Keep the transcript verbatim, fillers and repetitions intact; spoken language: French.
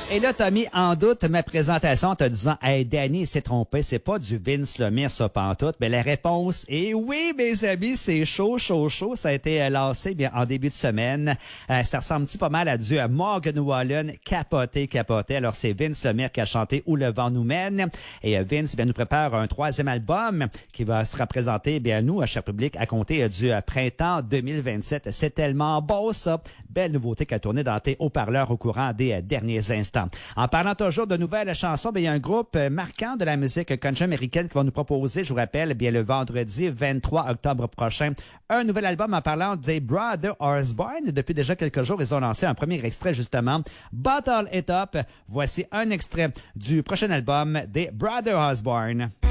Et là, t'as mis en doute ma présentation en te disant « Hey, Danny s'est trompé, c'est pas du Vince Lemire, ça, pantoute. » Mais la réponse est oui, mes amis, c'est chaud, chaud, chaud. Ça a été euh, lancé bien en début de semaine. Euh, ça ressemble-tu pas mal à du euh, Morgan Wallen, capoté, capoté. Alors, c'est Vince Lemire qui a chanté « Où le vent nous mène ». Et euh, Vince, bien, nous prépare un troisième album qui va se représenter, bien, nous, à cher public, à compter euh, du euh, printemps deux mille vingt-sept. C'est tellement beau, ça. Belle nouveauté qui a tourné dans tes haut-parleurs au courant des euh, derniers instants. En parlant toujours de nouvelles chansons, bien, il y a un groupe marquant de la musique country américaine qui va nous proposer, je vous rappelle, bien le vendredi vingt-trois octobre prochain, un nouvel album en parlant des Brother Osborne. Depuis déjà quelques jours, ils ont lancé un premier extrait justement, Bottle It Up. Voici un extrait du prochain album des Brother Osborne.